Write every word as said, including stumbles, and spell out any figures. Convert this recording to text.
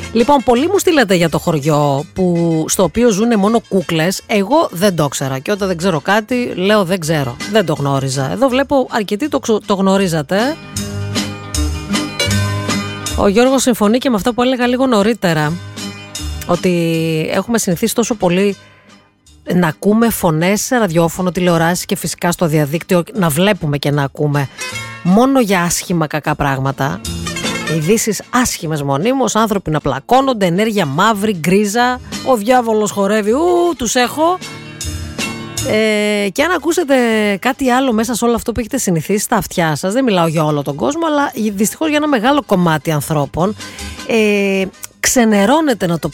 Λοιπόν, πολλοί μου στείλατε για το χωριό που, στο οποίο ζουν μόνο κούκλες. Εγώ δεν το ξέρα. Και όταν δεν ξέρω κάτι, λέω δεν ξέρω. Δεν το γνώριζα. Εδώ βλέπω αρκετοί το, το γνωρίζατε. Ο Γιώργος συμφωνεί και με αυτό που έλεγα λίγο νωρίτερα. Ότι έχουμε συνηθίσει τόσο πολύ να ακούμε φωνές σε ραδιόφωνο, τηλεοράσεις και φυσικά στο διαδίκτυο, να βλέπουμε και να ακούμε μόνο για άσχημα κακά πράγματα. Ειδήσεις άσχημες μονίμως, άνθρωποι να πλακώνονται, ενέργεια μαύρη, γκρίζα, ο διάβολος χορεύει, ου, τους έχω. Ε, και αν ακούσετε κάτι άλλο μέσα σε όλο αυτό που έχετε συνηθίσει στα αυτιά σας, δεν μιλάω για όλο τον κόσμο, αλλά δυστυχώς για ένα μεγάλο κομμάτι ανθρώπων, ε, ξενερώνεται, να το